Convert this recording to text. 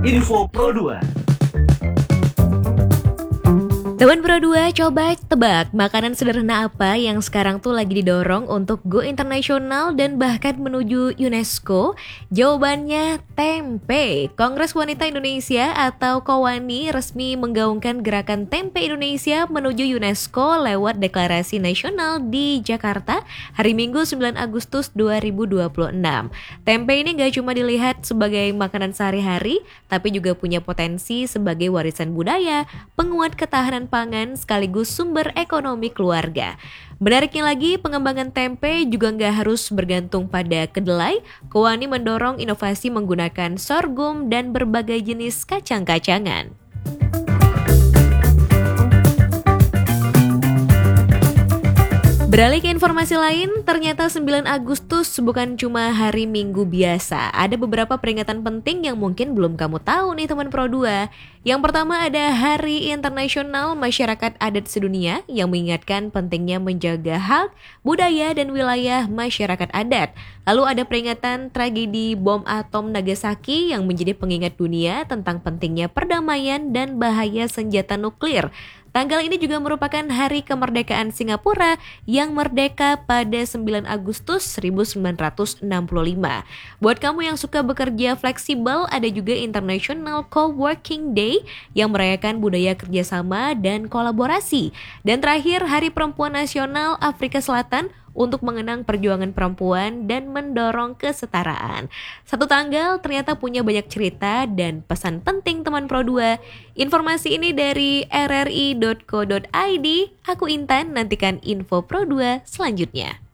Info Pro 2. Teman Pro 2, coba tebak makanan sederhana apa yang sekarang tuh lagi didorong untuk go internasional dan bahkan menuju UNESCO? Jawabannya tempe. Kongres Wanita Indonesia atau KOWANI resmi menggaungkan gerakan Tempe Indonesia menuju UNESCO lewat deklarasi nasional di Jakarta hari Minggu 9 Agustus 2026. Tempe ini gak cuma dilihat sebagai makanan sehari-hari, tapi juga punya potensi sebagai warisan budaya, penguat ketahanan pangan sekaligus sumber ekonomi keluarga. Menariknya lagi, pengembangan tempe juga nggak harus bergantung pada kedelai. KOWANI mendorong inovasi menggunakan sorghum dan berbagai jenis kacang-kacangan. Beralih ke informasi lain, ternyata 9 Agustus bukan cuma hari Minggu biasa. Ada beberapa peringatan penting yang mungkin belum kamu tahu nih teman Pro 2. Yang pertama ada Hari Internasional Masyarakat Adat Sedunia yang mengingatkan pentingnya menjaga hak, budaya, dan wilayah masyarakat adat. Lalu ada peringatan tragedi bom atom Nagasaki yang menjadi pengingat dunia tentang pentingnya perdamaian dan bahaya senjata nuklir. Tanggal ini juga merupakan hari kemerdekaan Singapura yang merdeka pada 9 Agustus 1945. Buat kamu yang suka bekerja fleksibel, ada juga International Co-working Day yang merayakan budaya kerjasama dan kolaborasi. Dan terakhir, Hari Perempuan Nasional Afrika Selatan untuk mengenang perjuangan perempuan dan mendorong kesetaraan. Satu tanggal ternyata punya banyak cerita dan pesan penting teman Pro 2. Informasi ini dari rri.co.id. Aku Intan, nantikan info Pro 2 selanjutnya.